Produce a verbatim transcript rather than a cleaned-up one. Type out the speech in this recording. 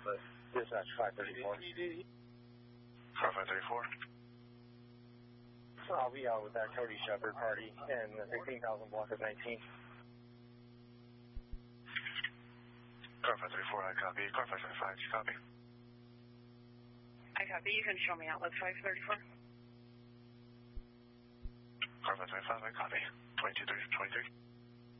but dispatch five thirty-four. Car five thirty-four. So I'll be out with that Cody Shepard party in the sixteen thousand block of nineteen. Car five thirty-four, I copy. Car five thirty-five, you copy? I copy. You can show me outlet five thirty-four. Car five thirty-five, I copy. twenty-two twenty-three.